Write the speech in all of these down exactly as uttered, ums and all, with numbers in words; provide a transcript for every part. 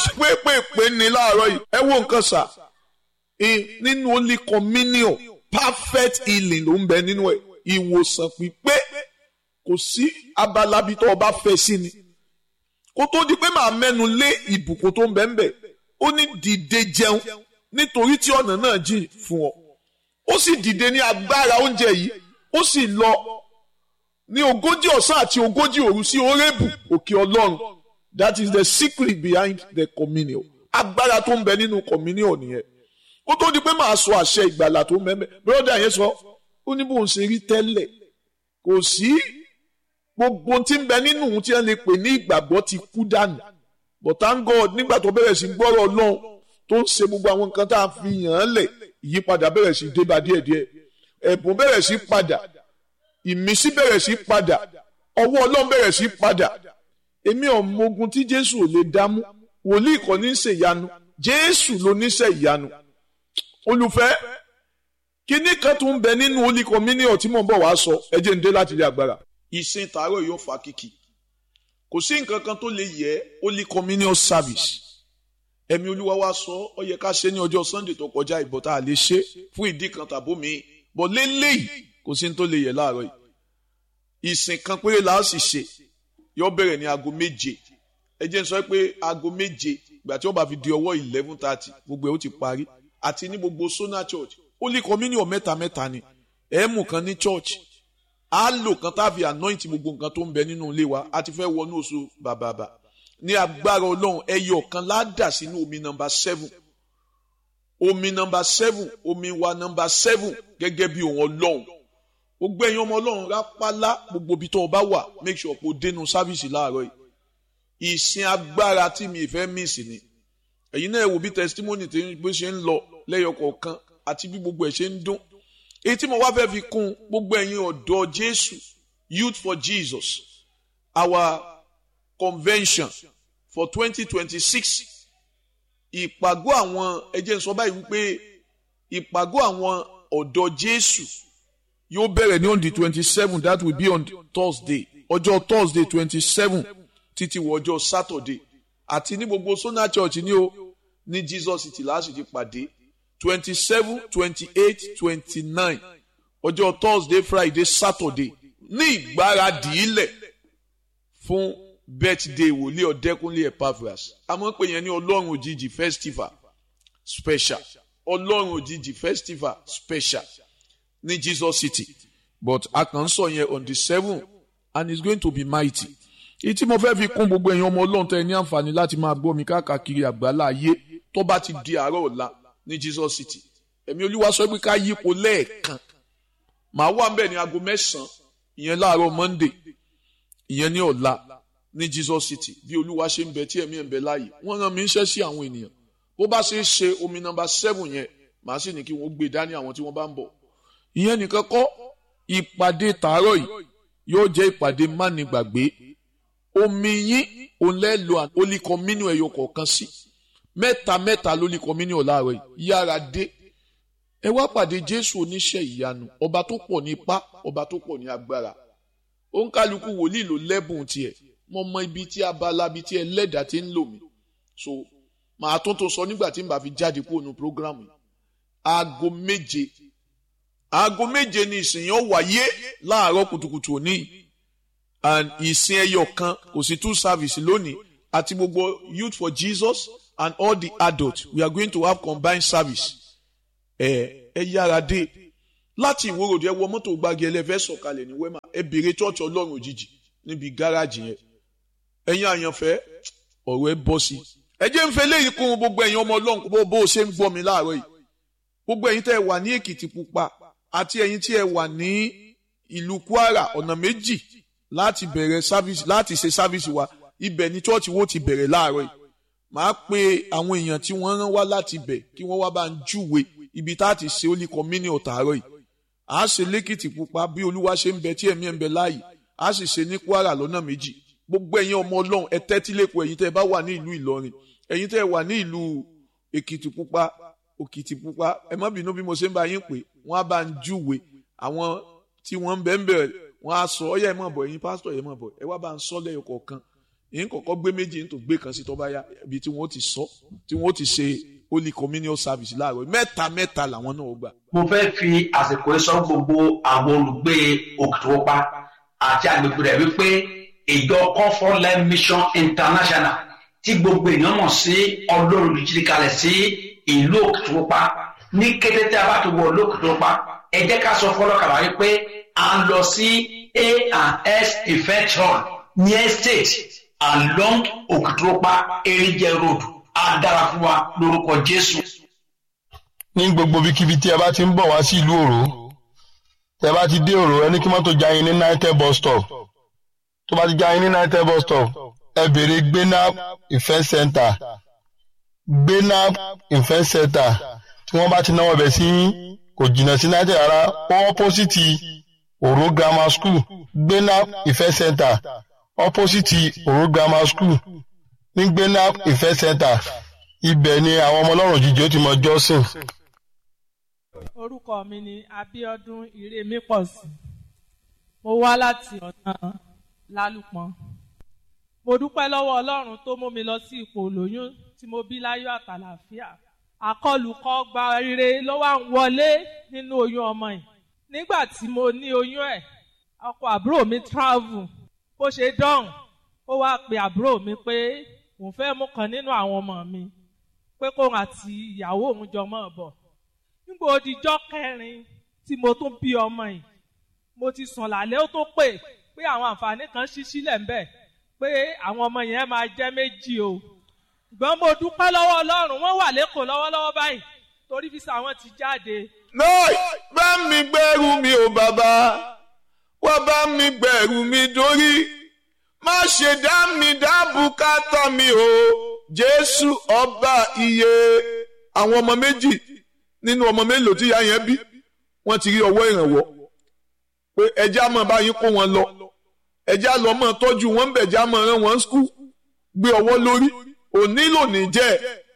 pépèpé ní láàárọ̀ yìí ẹ wo nǹkan sà nínú Holy Communion perfect healing ló ń bẹ nínú ẹ̀ ìwòsàn pípé kò sí abala bí tó o bá fẹ́ sí ni kó tó di pé màá mẹ́nu lé ìbùkún tó ń bẹ ń bẹ ó ní dìde jẹun nítorí tí ọ̀nà náà jìn fún ọ ó sì dìde ní agbára oúnjẹ yìí ó sì lọ ní ogójì ọ̀sán àti ogójì òru sí Hórébù òkè Ọlọ́run. That is the secret behind the communion. Agbára tó ń bẹ nínú communion nìyẹn. Ó tó di pé màá sọ àṣẹ ìgbàlà tó mẹ́mẹ́. Bọ́dà yẹn sọ, ó ní bóun ṣe rí tẹ́lẹ̀. Kò sí gbogbo tí ń bẹ nínú ohun tí wọ́n lè pè ní ìgbàgbọ́ ti kú dànù. But thank God nígbà tó bẹ̀rẹ̀ sí gbọ́rọ̀ Ọlọ́run tó ń ṣe gbogbo àwọn nǹkan tá a fi yàn án lẹ̀. Ìyípadà bẹ̀rẹ̀ sí débà díẹ̀díẹ̀. Ẹ̀bùn bẹ̀rẹ̀ sí padà. Ìmísí bẹ̀rẹ̀ sí padà. Ọwọ́ Ọlọ́run bẹ̀rẹ̀ sí padà. Èmi ò mọ ogun tí Jésù ò lè dámú wòlíì kọ́ ní ṣe ìyanu Jésù ló ní ṣe ìyanu olùfẹ́ kíní kan tó ń bẹ nínú Holy Communion tí mò ń bọ̀ wá sọ ẹ jẹ́ ń dé láti ilé agbára. Ìsìn tààrọ̀ yóò fa kìkì kò sí nǹkan kan tó lè yẹ Holy Communion service ẹ̀mí Olúwa wá sọ ọ yẹ ká ṣe ní ọjọ́ Sunday tó kọjá ìbọ̀ tá a lè ṣe fún ìdí kan tàbó mi bọ̀ lélẹ́yìí kò sí ní tó lè yẹ láàárọ̀ yìí ìsìn kan péré là á sì ṣe yóò bẹ̀rẹ̀ ní aago méje ẹ jẹ́ n sọ pé aago méje ìgbà tí wọ́n bá fi di ọwọ́ eleven thirty gbogbo ẹ̀ ó ti parí àti ní gbogbo Sona Church Holy Communion mẹ́ta mẹ́ta ni ẹ̀ mú kan ní church á lò kan tá a fi anoint gbogbo nǹkan tó ń bẹ nínú ilé wa a ti fẹ́ wọnú oṣù bàbàbà ní agbára Ọlọ́run ẹyọ kan ládà sínú omi nọ́mbà seven omi nọ́mbà seven omi wa nọ́mbà seven gẹ́gẹ́ bí òun Ọlọ́run gbogbo ẹ̀yin ọmọ Ọlọ́run rápálá gbogbo ibi tó o bá wà make sure kó dénú sáfìsì láàárọ̀ yìí ìsìn agbára tí mi ìfẹ́ míìsì ni ẹ̀yin náà wò bí testimony tí bó ṣe ń lọ lẹ́yọ kọ̀ọ̀kan àti bí gbogbo ẹ̀ ṣe ń dún èyí tí mo wá fẹ́ fi kún gbogbo ẹ̀yin ọ̀dọ́ Jésù Youth for Jesus our convention for twenty twenty-six ìpàgọ́ àwọn ẹ jẹ́ n sọ báyìí wípé ìpàgọ́ àwọn ọ̀dọ́ Jésù yóò bẹ̀rẹ̀ ní on the twenty-seven that will be on Thursday ọjọ́ Thursday twenty-seven títí wọ ọjọ́ Saturday àti ní gbogbo Sona Church ní o ní Jesus City láti ti pàdé twenty-seven twenty-eight twenty-nine ọjọ́ Thursday Friday Saturday ní ìgbáradì ilẹ̀ fún birthday wòlíì Ọ̀dẹ́kúnlé Epaphras àmọ́ pé yẹn ní Ọlọ́run òjijì festival special Ọlọ́run òjijì festival special ní Jesus City but a kàn ń sọ yẹn on the seven and it's going to be mighty. Ìtí mo fẹ́ fi kún gbogbo ẹ̀yin ọmọ Ọlọ́run tẹ́ ẹ ní àǹfààní láti máa gbọ́ mi káàkiri àgbálá ayé tó bá ti di àárọ̀ ọ̀la ní Jesus City ẹ̀mí Olúwa sọ pé ká yípo lẹ́ẹ̀kan màá wà ńbẹ̀ ní aago mẹ́sàn-án ìyẹn láàárọ̀ Monday ìyẹn ní ọ̀la ní Jesus City bí Olúwa ṣe ń bẹ tí ẹ̀mí ẹ̀ ń bẹ láàyè wọ́n rán mi ń ṣẹ́ sí àwọn ènìyàn bó bá ṣe é ṣe omi nọ́mbà seven yẹn màá sì ní kí wọ́n gbé dání àwọn tí wọ́n bá ń bọ̀ ìyẹn nìkan kọ́ ìpàdé tàárọ̀ yìí yóò jẹ́ ìpàdé mánigbàgbé omi yín òun lẹ́ lo Holy Communion ẹ̀yọ kọ̀ọ̀kan sí mẹ́ta mẹ́ta Holy Communion láàárọ̀ yìí yára dé ẹ wá pàdé Jésù oníṣẹ́ ìyanu ọba tó pọ̀ ní ipá ọba tó pọ̀ ní agbára òǹkálukú wòlíì ló lẹ́bùn tiẹ̀ mo mọ ibi tí abala ibi tí ẹlẹ́dàá ti ń lò mí so màá tó tó sọ nígbà tí n bá fi jáde kúrò ní program yìí aago méje aago méje ni ìsìn yẹn wáyé láàárọ̀ kùtùkùtù òní and ìsìn ẹyọ kan kò sí two service lónìí àti gbogbo Youth for Jesus and all the adults we are going to have combined service ẹ ẹ yára dé láti ìwòròdú ẹ wọ mọ́tò gbági ẹlẹ́fẹ́ sọ̀kalẹ̀ ní wema ẹ bèrè church Ọlọ́run òjijì níbi gáràjì yẹn ẹ̀yin àyànfẹ́ ọ̀rọ̀ ẹ bọ́ sí ẹ jẹ́ ń fẹ́ léyìí kún gbogbo ẹ̀yin ọmọ Ọlọ́run bó bó ṣe ń gbọ́ mi láàárọ̀ yìí gbogbo ẹ̀yin tẹ́ ẹ wà ní Èkìtì Pupa àti ẹ̀yin tí ẹ wà ní ìlú Kwara ọ̀nà méjì láti bẹ̀rẹ̀ service láti ṣe service wa ibẹ̀ ni church wo ti bẹ̀rẹ̀ láàárọ̀ yìí màá pe àwọn èèyàn tí wọ́n rán wá láti bẹ̀ kí wọ́n wá bá ń júwe ibi tá a ti ṣe Holy Communion tààrọ̀ yìí à á ṣe lẹ́kìtì Pupa bí Olúwa ṣe ń bẹ tí ẹ̀mí ẹ̀ ń bẹ láàyè à á sì ṣe ní Kwara lọ́nà méjì gbogbo ẹ̀yin ọmọ Ọlọ́run ẹ tẹ́tí lẹ́kọ̀ọ́ ẹ̀yin tẹ́ ẹ bá wà ní ìlú Ìlọrin ẹ̀yin tẹ́ ẹ wà ní ìlú Èkìtì Pupa Òkìtì Pupa ẹ má bínú bí mo ṣe ń bá yín pè wọ́n á bá ń júwe àwọn tí wọ́n ń bẹ ń bẹ wọ́n á sọ ọyẹ ẹ má bọ̀ ẹ̀yin pásítọ̀ ẹ má bọ̀ ẹ wá bá ń sọ lẹ́yọ kọ̀ọ̀kan yín kọ́kọ́ gbé méjì yín tó gbé kan sí tó bá yá ibi tí wọ́n ti sọ tí wọ́n ti ṣe holy communion service láàárọ̀ mẹ́ta mẹ́ta làwọn náà gbà. mo fẹ́ fi àsìkò yìí sọ gbogbo àwọn olùgbé Òkìtìpupa àti agbègbè rẹ̀ wípé ìjọ Comfort Life Mission International tí gbogbo èèyàn mọ̀ sí Ọlọ́run jíjí kalẹ̀ sí ìlú Òkìtìpupa ní kété tí a bá ti wọ ìlú Òkìtìpupa ẹ jẹ́ ká sọ fọlọ́kàlà wípé à ń lọ sí A and S Event Hall ní estate along Òkìtìpupa Erinjẹ road á dára fún wa lórúkọ Jésù. ní gbogbo ibikíbi tí ẹ bá ti ń bọ̀ wá sí ìlú Òró tẹ bá ti dé Òró ẹ ní kí mọ́tò já yín ní Nitel bus stop tó bá ti já yín ní Nitel bus stop ẹ béèrè Gbenap Event Center Gbenap Event Center tí wọ́n bá ti náwó bẹ̀ sí kò jìnnà sí Nitel rárá ó opposite Òró Grammar School Gbenap Event Center opposite Òró Grammar School ní Gbenap Event Center ibẹ̀ ni àwọn ọmọ Ọlọ́run jíjẹ ó ti mọ jọ́sìn. Orúkọ mi ni Abíọ́dún Ìrèmípọ̀sí. Mo wá láti ọ̀nà Lálùpọ̀n. Mo dúpẹ́ lọ́wọ́ Ọlọ́run tó mú mi lọ sí ipò olóyún tí mo bí láyọ̀ àtàlàfíà. Àkọlùkọ gba rere ló wá ń wọlé nínú oyún ọmọ yìí. Nígbà tí mo ní oyún ẹ̀, ọkọ àbúrò mi travel. Bó ṣe dọ̀hùn, ó wá pe àbúrò mi pé òun fẹ́ mú kan nínú àwọn ọmọ mi pé kóun àti ìyàwó òun jọ mọ́ bọ̀. Nígbà òdìjọ́ kẹrin tí mo tún bí ọmọ yìí, mo ti sùn lálẹ́ ó tó pè pé àwọn àǹfààní kan ṣí sílẹ̀ ńbẹ̀ pé àwọn ọmọ yẹn máa jẹ́ méjì o. Ṣùgbọ́n mo dúpẹ́ lọ́wọ́ Ọlọ́run, wọ́n wà lẹ́kọ̀ọ́ lọ́wọ́lọ́wọ́ báyìí torí físà wọn ti jáde. náà bá mi gbẹ́rù mi ò bàbá wá bá mi gbẹ́rù mi dórí má ṣe dá mi dá bùkátà mi o Jésù ọba iye. àwọn ọmọ méjì nínú ọmọ mélòó tí ìyá yẹn bí wọ́n ti rí ọwọ́ ìrànwọ́ pé ẹjẹ́ á máa bá yín kó wọn lọ ẹjẹ́ á lọ máa tọ́jú wọn bẹ̀ ẹjẹ́ á máa rán wọn skul gbé ọwọ́ lórí òní lòní jẹ́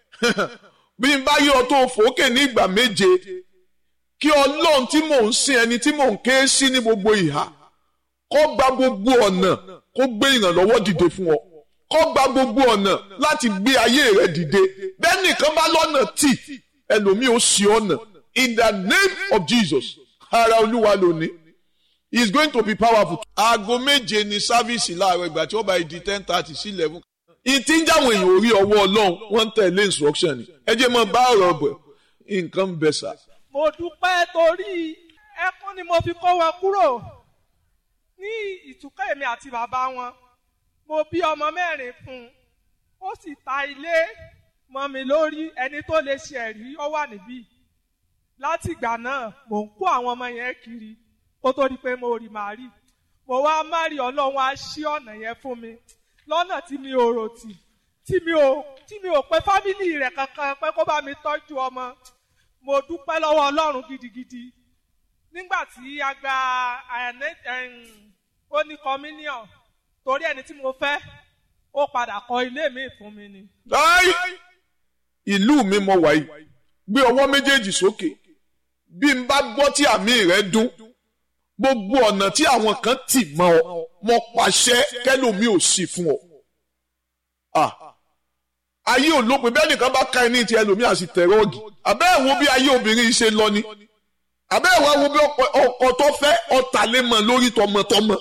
bí n bá yọ tó fòókè ní ìgbà méje kí Ọlọ́run tí mò ń sìn ẹni tí mò ń ké sí ní gbogbo ìhà kó gba gbogbo ọ̀nà kó gbé ìrànlọ́wọ́ dìde fún ọ kó gba gbogbo ọ̀nà láti gbé ayé rẹ dìde bẹ́ẹ̀ nìkan bá lọ́nà tì ẹlòmíì ó ṣì ọ̀nà in the name of Jesus ara Olúwa lónìí he is going to be powerful. aago méje ni sáfíìsì láàárọ̀ ìgbà tí ó bá di ten thirty sí eleven. ìtí ń jáwọn èèyàn orí ọwọ́ Ọlọ́run wọ́n ń tẹ̀lé instruction ni ẹ jẹ́ mọ́ bá ọ̀rọ̀ bẹ̀ nǹkan ń bẹ sà. Mo dúpẹ́ torí ẹkún ni mo fi kó wọn kúrò ní ìtúkọ̀ èmi àti bàbá wọn. Mo bí ọmọ mẹ́rin fún un ó sì ta ilé mọ́ mi lórí ẹni tó lè ṣe ẹ̀rí ó wà níbí. Láti ìgbà náà mò ń kó àwọn ọmọ yẹn kiri kó tó di pé mo rí màá rí. Mo wá márì Ọlọ́run á ṣí ọ̀nà yẹn fún mi lọ́nà tí mi ò rò tì tí mi ò tí mi ò pé fámìlì rẹ̀ kankan pé kó bá mi tọ́jú ọmọ. Mo dúpẹ́ lọ́wọ́ Ọlọ́run gidigidi. Nígbà tí a gba holy communion torí ẹni tí mo fẹ́ ó padà kọ́ ilé mi fún mi ni. ìlú mi mo wà yìí gbé ọwọ́ méjèèjì sókè bí n bá gbọ́ tí àmì rẹ̀ dún gbogbo ọ̀nà tí àwọn kan tì mọ́ ọ mo pàṣẹ kẹ́lòmí ò sí fún ọ. ayé ò lópin bẹ́ẹ̀ nìkan bá ka ẹni tí ẹlòmí àti tẹ̀rọ̀gì àbẹ́ ẹ̀ wo bí ayé obìnrin ṣe lọ ni àbẹ́ ẹ̀ wá wo bí ọkọ tó fẹ́ ọ̀tàlémọ̀ lórí tọmọtọmọ.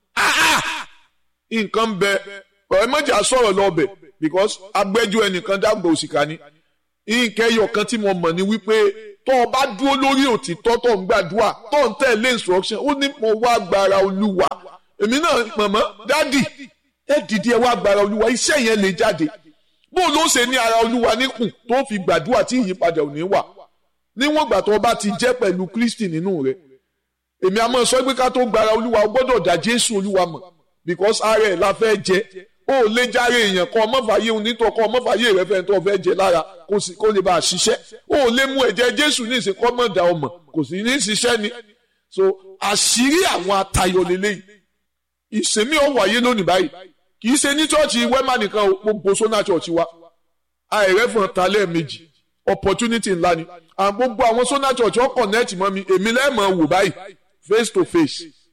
nǹkan bẹ ọ̀rẹ́ mọ́jà sọ̀rọ̀ lọ́bẹ̀ because agbẹ́jọ́ ẹnìkan dàgbà òṣìkà ni ìkẹyọ̀ kan tí mo mọ̀ ni wípé tó o bá dúró lórí òtítọ́ tó ń gbàdúrà tó ń tẹ̀lé instruction ó ní mo wá agbára Olúwa èmi náà mọ̀mọ́ dádì ẹ dìde ẹ wá agbára Olúwa iṣẹ́ yẹn lè jáde bó ló ṣe ní ara Olúwa níkùn tó fi gbàdúrà tí ìyípadà ò ní wà níwọ̀n ìgbà tó o bá ti jẹ́ pẹ̀lú Kristi nínú rẹ̀ èmi a máa sọ pé ká tó gbára Olúwa o gbọ́dọ̀ dá Jésù Olúwa mọ̀ because ara ẹ̀ la fẹ́ jẹ ó lè járe èèyàn kan ọmọfàyè onítọ̀ kan ọmọfàyè rẹ fẹ́ tó fẹ́ jẹ lára kó lè bá a ṣiṣẹ́ ó lè mú ẹ̀jẹ̀ Jésù ní ìsìnkú ọmọdà ọmọ kò sì ní ṣiṣẹ́ ni so àṣírí àwọn atayọ lélẹ́yìí ìsinmi ó wáyé lónìí báyìí kì í ṣe ní chọ́ọ̀chì wẹ́mà nìkan gbogbo sọ́nà chọ́ọ̀chì wa àìrẹ́ fún ọ̀tá lẹ́ẹ̀mejì opportunity ńlá ni àwọn gbogbo àwọn sọ́nà chọ́ọ̀chì ó connect mọ́ mi èmi lẹ́ẹ̀mọ̀ wò báyìí face to face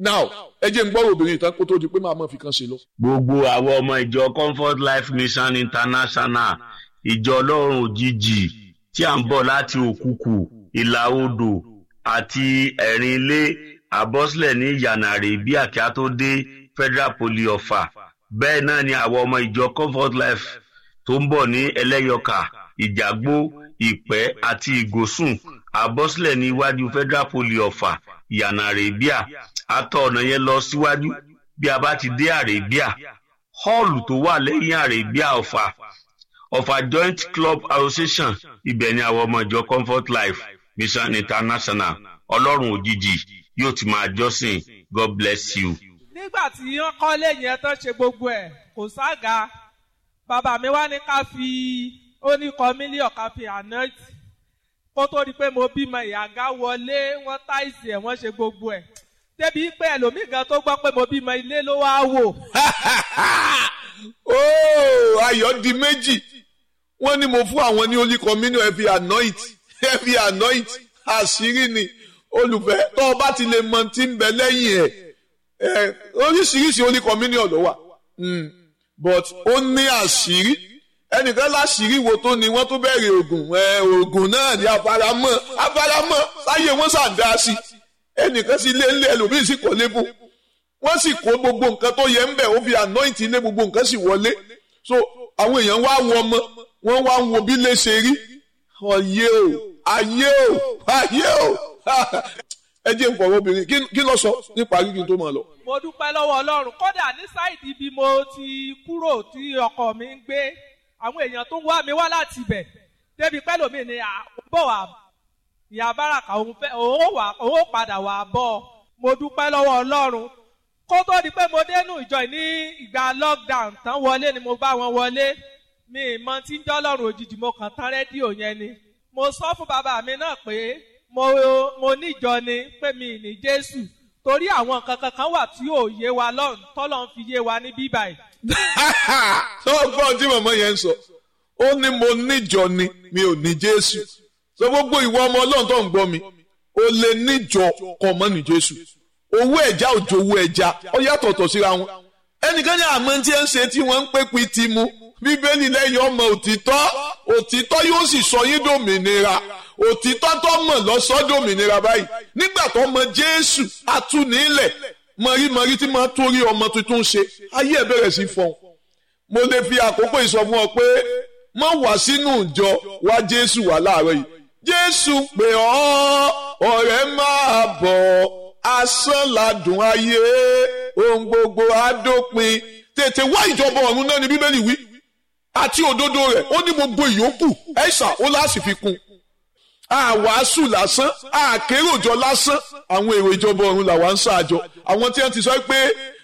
now ẹ jẹ́ n gbọ́ obìnrin ìtàn kó tó di pé màá mọ̀ fi kan ṣe lọ. gbogbo àwọn ọmọ ìjọ Comfort Life Mission International ìjọ ọlọ́run òjijì tí à ń bọ̀ láti òkùkù ìlà odò àti ẹ̀rin ilé àbọ́sílẹ̀ ní ìyànàrè bí àkíá tó dé Federal Poly Ọ̀fà. bẹ́ẹ̀ náà ni àwọn ọmọ ìjọ Comfort Life tó ń bọ̀ ní ẹlẹ́yọkà ìjàgbó ìpẹ́ àti ìgòsùn àbọ́sílẹ̀ ní iwájú Federal Poly Ọ̀fà ìyànàrè bíà àtọ̀ ọ̀nà yẹn lọ síwájú bí a bá ti dé àrèbíà họ́ọ̀lù tó wà lẹ́yìn àrèbíà Ọ̀fà Ọ̀fà Joint Club Association ibẹ̀ ni àwọn ọmọ ìjọ Comfort Life Mission International ọlọ́run òjijì yóò ti máa jọ́sìn. God bless you. nígbà tí wọ́n kọ́lé yẹn tán ṣe gbogbo ẹ̀ kò sága bàbá mi wá ní ká fi oníkan mílíọ̀nù ká fi anoint kó tó di pé mo bímọ ìyàgá wọlé wọ́n táìsì ẹ̀ wọ́n ṣe gbogbo ẹ̀ débi pé ẹlòmíì gan tó gbọ́ pé mo bímọ ilé ló wá wò. ooo ayọ̀ di méjì wọ́n ní mo fún àwọn ní holy communion ẹ fi anoint ẹ fi anoint àṣírí ni olùfẹ́ tó o bá ti lè mọ tí ń bẹ lẹ́yìn ẹ̀ oríṣiríṣi holy communion ló wà but ó ní àṣírí ẹnìkan láṣírí wo tó ni wọ́n tó bẹ̀rẹ̀ oògùn oògùn náà ní afaramọ́ afaramọ́ sáyé wọ́n ṣàǹdá sí ẹnìkan sí ilé ńlẹ̀ ẹlòmíì sì kọ́ lébù wọ́n sì kó gbogbo nǹkan tó yẹ ń bẹ̀ ó fi anoint ilé gbogbo nǹkan sì wọlé so àwọn èèyàn wá wọ ọmọ wọ́n wá ń wo bí lè ṣe rí ọ̀yẹ́ o ayé o ayé o ẹ jẹ́ nǹkan obìnrin kí ló sọ nípa kíkí tó máa lọ. mo dúpẹ́ lọ́wọ́ Ọlọ́run kódà ní sáìdì bí mo ti kúrò tí ọkọ mi ń gbé àwọn èèyàn tó ń wá mi wá láti ibẹ̀ débi pẹ́lòmíì ni bọ̀ wá ìyá báràkà òun fẹ́ òun ó padà wà bọ̀ mo dúpẹ́ lọ́wọ́ Ọlọ́run kó tó di pé mo dénú ìjọ ní ìgbà lockdown tán wọlé ni mo bá wọn wọlé mi ìmọ̀ tí ń jọ́ Ọlọ́run òjijì mo kàn tán rédíò yẹn ni mo sọ fún bàbá mi náà pé mo mo níjọ ni pé mi ní Jésù torí àwọn nǹkan kankan wà tí ò yé wa lọ́run tọ́lọ́ ń fi yé wa ní bíbáyìí. sọ gbọ́n tí màmá yẹn ń sọ ó ní mo níjọ ni mi ò ní Jésù sọ gbogbo ìwọ ọmọ Ọlọ́run tó ń gbọ́ mi ó lè níjọ kọ̀ mọ́ ní Jésù owó ẹja òjò owó ẹja ó yàtọ̀tọ̀ síra wọn ẹnìkan ní àmọ́ tí ẹ ń ṣe tí wọ́n ń pè pin ti mu bíbélì lẹ́yìn ọmọ òtítọ́ òtítọ́ yóò sì sọ yín dòmìnira òtítọ́ tó mọ̀ lọ́sọ́ dòmìnira báyìí nígbà tó mọ Jésù atúnilẹ̀ mọ̀rímọ̀rí tí máa torí ọmọ tuntun ṣe ayé ẹ̀ bẹ̀rẹ̀ sí fọ́n mo lè fi àkókò ìsọ fún ọ pé má wá sínú ìjọ wá Jésù wá láàárọ̀ yìí Jésù pè ọ́ ọ̀rẹ́ máa bọ̀ asán ládùn ayé ohun gbogbo àdópin tètè wá ìjọba ọ̀run náà ni bíbélì wí àti òdodo rẹ̀ ó ní gbogbo ìyókù ẹ̀ṣà ó láti fi kún àwàásù lásán àkéròjọ lásán àwọn èrò ìjọba ọ̀run làwa ń ṣáàjọ àwọn tí wọ́n ti sọ pé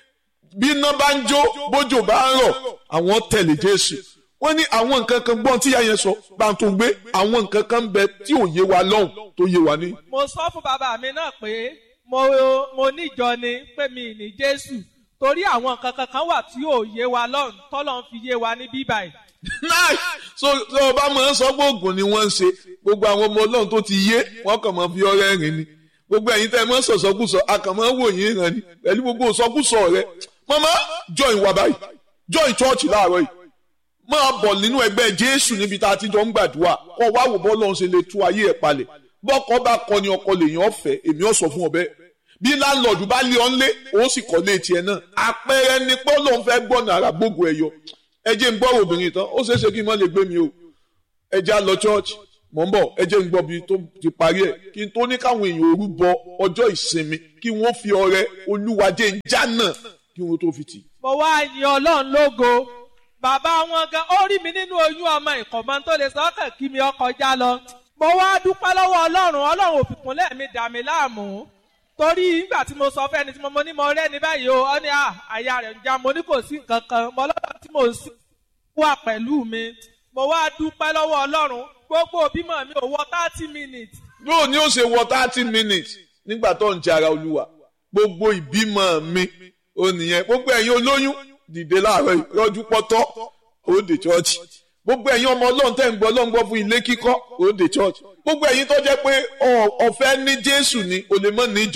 bí iná bá ń jó bójò bá ń rọ̀ àwọn tẹ̀lé Jésù wọ́n ní àwọn nǹkan kan gbọ́n tí yáyẹn sọ bá ń tó gbé àwọn nǹkan kan bẹ tí ò yé wa lọ́hùn tó yé wa ní. mo sọ fún bàbá mi náà pé mo mo níjọ ni pé mi ní Jésù torí àwọn nǹkan kankan wà tí ò yé wa lọ́hùn tọ́lọ́ ń fi yé wa ní bíbáyìí. náà so so ọba máa ń sọ pé oògùn ni wọ́n ń ṣe gbogbo àwọn ọmọ Ọlọ́run tó ti yé wọ́n kàn máa fi ọrẹ́ rìn ni gbogbo ẹ̀yin tẹ́ ẹ máa ń sọ̀sọ́kùsọ a kàn máa ń wò yín ràn ni pẹ̀lú gbogbo ìsọkúsọ rẹ mama join wa báyìí join church láàárọ̀ yìí máa bọ̀ nínú ẹgbẹ́ Jésù níbi tá a ti jọ ń gbàdúrà kọ́ wá wò bọ́ọ̀lù ṣe lè tú ayé ẹ̀ palẹ̀ bọ́kọ́ bá kọ́ ni ọkọ lèèyàn ọ̀fẹ́ èmi ọ̀ sọ fún ọ bẹ́ẹ̀ bí láńlọ́ọ̀dù bá lé ọ́n lé ó sì kọ́ lé tiẹ̀ náà àpẹẹrẹ ni pé Ọlọ́run fẹ́ gbọ́nà ara gbogbo ẹ̀ yọ ẹ jẹ́ ń gbọ́ obìnrin tán ó ṣeé ṣe kí n má lè gbé mi o ẹ jẹ́ á lọ church mọ̀ ń bọ̀ ẹ jẹ́ ń gbọ́ bí tó ti parí ẹ̀ kí n tó ní káwọn èèyàn òru bọ ọjọ́ ìsinmi kí wọ́n fi ọrẹ Olúwa jẹ́ ń já náà kí wọ́n tó fi tì. mo wá yin Ọlọ́run lógo bàbá wọn gan ó rí mi nínú oyún ọmọ ìkọ̀mọ́ tó lè sọ́kàn kí mi ọkọ̀ já lọ mo wá dúpẹ́ lọ́wọ́ Ọlọ́run Ọlọ́run òfìkúnlẹ̀ mi dà mí láàmú torí nígbà tí mo sọ fẹ́ni tí mo mọ ní mo rẹ́ ní báyìí o ọ ní àyà rẹ̀ ń já mo ní kò sí nǹkan kan mo lọ́dọ̀ tí mo sì wà pẹ̀lú mi mo wá dúpẹ́ lọ́wọ́ Ọlọ́run gbogbo bímọ mi ò wọ thirty minutes. yóò ní ó ṣe wọ thirty minutes nígbà tó ń jẹ ara Olúwa gbogbo ìbímọ mi ò nìyẹn gbogbo ẹ̀yin olóyún dìde láàárọ̀ ìrọ́jú pọ́tọ́ òde church gbogbo ẹ̀yin ọmọ Ọlọ́run tẹ́ ń gbọ́ Ọlọ́run gbọ́ fún ilé kíkọ́ òde church gbogbo ẹ̀yin tó jẹ́ pé ọ̀fẹ́ ní Jésù ni o lè mọ̀ níjọ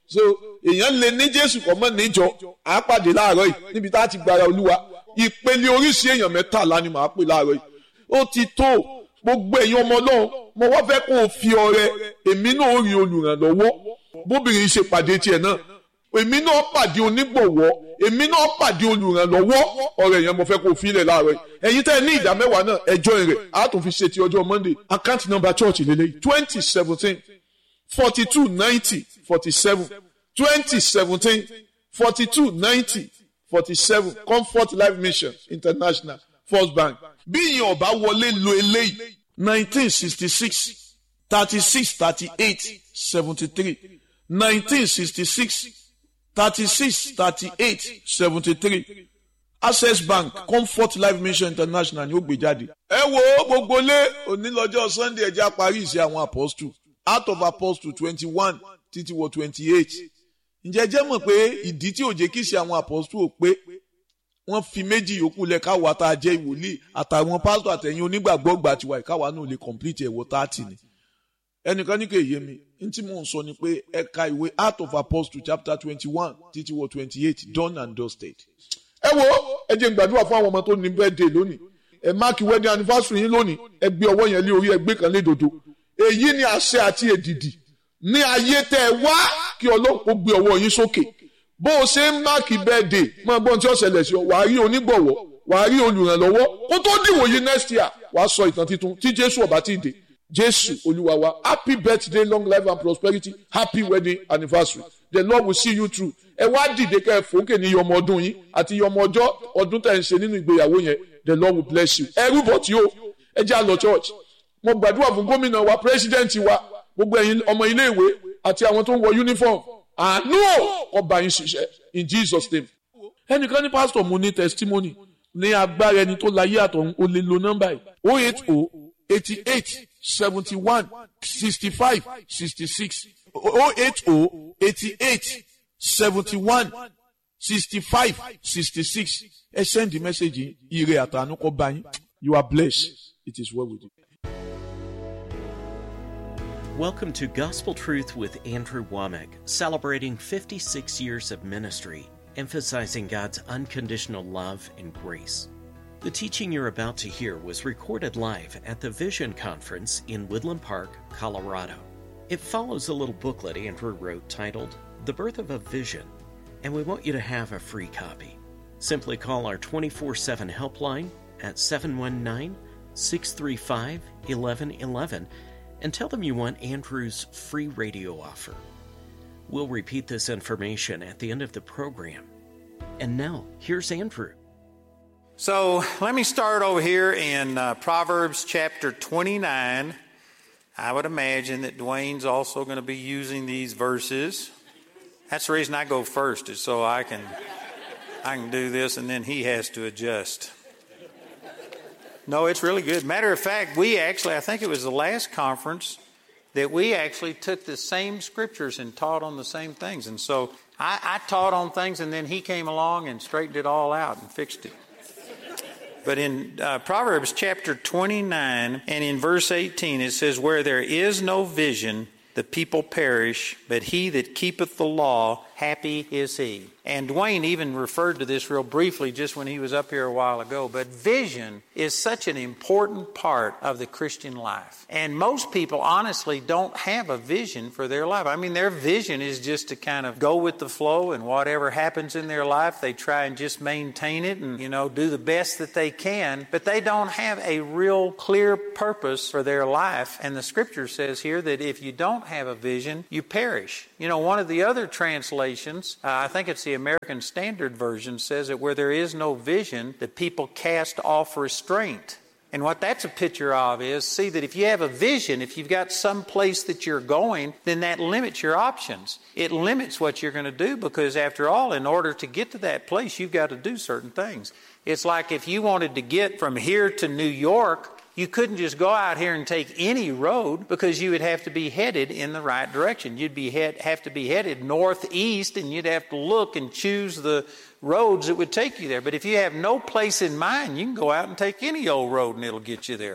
so èèyàn lè ní Jésù kọ́ mọ́ níjọ à á pàdé láàárọ̀ yìí níbi tá a ti gbára Olúwa ìpele oríṣi èèyàn mẹ́tàlá ni màá pè láàárọ̀ yìí ó ti tó gbogbo èèyàn ọmọ Ọlọ́run mo wá fẹ́ kó o fi ọrẹ èmi náà ó rí olùrànlọ́wọ́ bóbìnrin ṣe pàdé tiẹ̀ náà èmi náà pàdé onígbọ̀wọ́ èmi náà pàdé olùrànlọ́wọ́ ọ̀rẹ́ yẹn mo fẹ́ kó o fi ilẹ̀ láàárọ̀ yìí ẹ̀yin tẹ́ ẹ ní ìdá mẹ́wàá náà ẹjọ́ rẹ̀ á tún fi ṣe ti ọjọ́ Monday account number church lélẹ́yìí twenty seventeen forty two ninety forty seven twenty seventeen forty two ninety forty seven Comfort Life Mission International First Bank bí ìyẹn ọba wọlé lo eléyìí nineteen sixty six thirty six thirty eight seventy three nineteen sixty six thirty six thirty eight seventy three Access Bank Comfort Life Mission International ni ó gbé jáde. ẹ wo gbogbo lé onílọ́jọ́ Sunday ẹjẹ́ àparí ìṣe àwọn apostle out of apostle twenty one títí wọ twenty eight ǹjẹ́ jẹ́ mọ̀ pé ìdí tí ò jẹ́ kí ṣe àwọn apostle ò pé wọ́n fi méjì yòókù lẹ̀ káwa tá a jẹ́ ìwòlíì àtàwọn pásítọ̀ àtẹ̀yìn onígbàgbọ́ gbà tiwa ìkáwa náà lè complete ẹ̀wọ̀ thirty ni. ẹnìkan ní kò yé mi ní tí mò ń sọ ni pé ẹ̀ka ìwé Acts of Apostles chapter twenty one títí wọ twenty eight done and dusted. ẹ wo ẹ jẹ́ n gbàdúrà fún àwọn ọmọ tó ní birthday lónìí ẹ máàkì wedding anniversary yín lónìí ẹ gbé ọwọ́ yẹn lé orí ẹ gbé kan lé dodo èyí ni àṣẹ àti èdìdì ní ayé tẹ́ ẹ wá kí Ọlọ́run kó gbé ọwọ́ yín sókè bó o ṣe ń máàkì birthday máa gbọ́n tí ó ṣẹlẹ̀ sí ọ wàá rí onígbọ̀wọ́ wàá rí olùrànlọ́wọ́ kó tó dìwòye next year wàá sọ ìtàn titun tí Jésù ọba ti dé Jésù Olúwa wa happy birthday long life and prosperity happy wedding anniversary the Lord will see you through ẹ wá dìde kẹ́ ẹ fòókè ní yọmọ ọdún yín àti yọmọ ọjọ́ ọdún tẹ̀ ń ṣe nínú ìgbéyàwó yẹn the Lord will bless you ẹ rúbọ tí ó ẹ jẹ́ àlọ́ church mo gbàdúrà fún gómìnà wa president wa gbogbo ẹ̀yin ọmọ ilé ìwé àti àwọn tó ń wọ uniform àánú ọba yín ṣiṣẹ́ in Jesus name. ẹnìkan ní pastor mo ní testimony ní agbára ẹni tó láyé àtọ̀hún ó lè lo nọ́mbà yìí oh eight oh eighty eight seventy one sixty five sixty six oh eight oh eighty eight seventy one sixty five sixty six ẹ send the message ire àtàánú kó bá yín you are blessed it is well with you. Welcome to Gospel Truth with Andrew Womack, celebrating fifty-six years of ministry, emphasizing God's unconditional love and grace. The teaching you're about to hear was recorded live at the Vision Conference in Woodland Park, Colorado. It follows a little booklet Andrew wrote titled The Birth of a Vision, and we want you to have a free copy. Simply call our twenty-four seven helpline at seven one nine, six three five, one one one one and tell them you want Andrew's free radio offer. We'll repeat this information at the end of the program. And now, here's Andrew. So let me start over here in uh, Proverbs chapter twenty-nine. I would imagine that Dwayne's also going to be using these verses. That's the reason I go first, is so I can I can do this and then he has to adjust. No, it's really good. Matter of fact, we actually, I think it was the last conference that we actually took the same scriptures and taught on the same things. And so I, I taught on things and then he came along and straightened it all out and fixed it. But in uh, Proverbs chapter twenty-nine and in verse eighteen, it says, where there is no vision, the people perish, but he that keepeth the law, happy is he. And Dwayne even referred to this real briefly just when he was up here a while ago. But vision is such an important part of the Christian life. And most people honestly don't have a vision for their life. I mean, their vision is just to kind of go with the flow, and whatever happens in their life, they try and just maintain it and, you know, do the best that they can. But they don't have a real clear purpose for their life. And the scripture says here that if you don't have a vision, you perish. You know, one of the other translations, uh, I think it's the American Standard Version, says that where there is no vision, the people cast off restraint. And what that's a picture of is, see that if you have a vision, if you've got some place that you're going, then that limits your options. It limits what you're going to do because, after all, in order to get to that place, you've got to do certain things. It's like if you wanted to get from here to New York, you couldn't just go out here and take any road because you would have to be headed in the right direction. You'd be head, have to be headed northeast, and you'd have to look and choose the roads that would take you there. But if you have no place in mind, you can go out and take any old road and it'll get you there.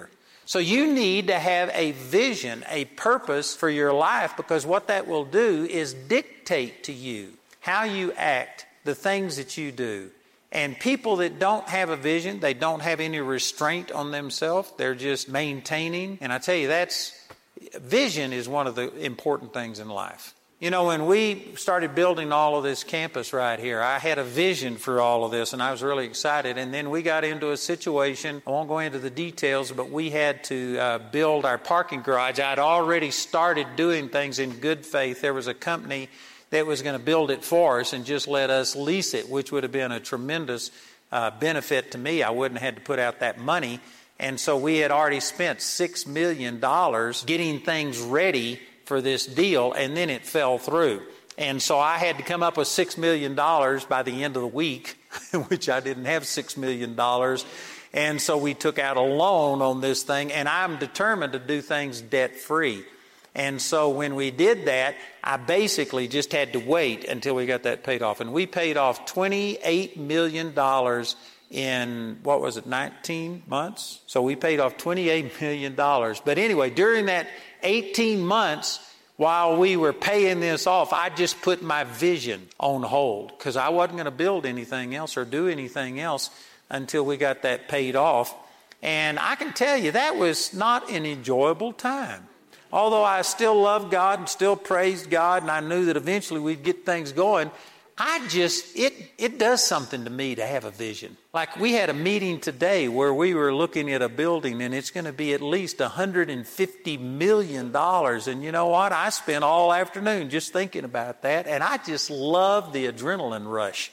So you need to have a vision, a purpose for your life, because what that will do is dictate to you how you act, the things that you do. And people that don't have a vision, they don't have any restraint on themselves. They're just maintaining. And I tell you, that's vision is one of the important things in life. You know, when we started building all of this campus right here, I had a vision for all of this, and I was really excited. And then we got into a situation, I won't go into the details, but we had to uh, build our parking garage. I'd already started doing things in good faith. There was a company that was going to build it for us and just let us lease it, which would have been a tremendous uh, benefit to me. I wouldn't have had to put out that money. And so we had already spent six million dollars getting things ready for this deal, and then it fell through. And so I had to come up with six million dollars by the end of the week, which I didn't have six million dollars. And so we took out a loan on this thing, and I'm determined to do things debt-free. And so when we did that, I basically just had to wait until we got that paid off. And we paid off twenty-eight million dollars in, what was it, nineteen months? So we paid off twenty-eight million dollars. But anyway, during that eighteen months, while we were paying this off, I just put my vision on hold because I wasn't going to build anything else or do anything else until we got that paid off. And I can tell you that was not an enjoyable time. Although I still loved God and still praised God, and I knew that eventually we'd get things going, I just, it it does something to me to have a vision. Like we had a meeting today where we were looking at a building, and it's going to be at least one hundred fifty million dollars. And you know what? I spent all afternoon just thinking about that, and I just love the adrenaline rush